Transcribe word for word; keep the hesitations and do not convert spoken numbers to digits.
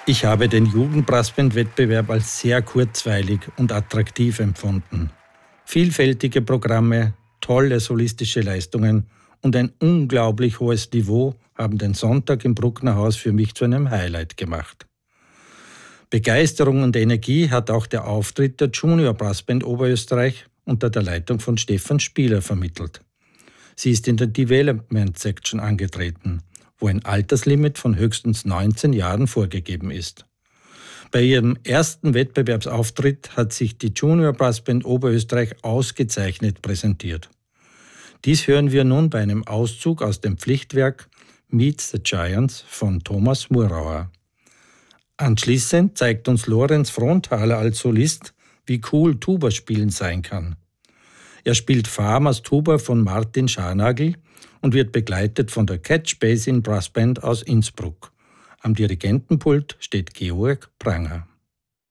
Ich habe den Jugendbrassband-Wettbewerb als sehr kurzweilig und attraktiv empfunden. Vielfältige Programme, tolle solistische Leistungen und ein unglaublich hohes Niveau haben den Sonntag im Bruckner Haus für mich zu einem Highlight gemacht. Begeisterung und Energie hat auch der Auftritt der Junior Brassband Oberösterreich unter der Leitung von Stefan Spieler vermittelt. Sie ist in der Development Section angetreten, wo ein Alterslimit von höchstens neunzehn Jahren vorgegeben ist. Bei ihrem ersten Wettbewerbsauftritt hat sich die Junior Brassband Oberösterreich ausgezeichnet präsentiert. Dies hören wir nun bei einem Auszug aus dem Pflichtwerk Meet the Giants von Thomas Murauer. Anschließend zeigt uns Lorenz Fronthaler als Solist, wie cool Tuba spielen sein kann. Er spielt Farmers Tuba von Martin Scharnagl und wird begleitet von der Catch Basin Brassband aus Innsbruck. Am Dirigentenpult steht Georg Pranger.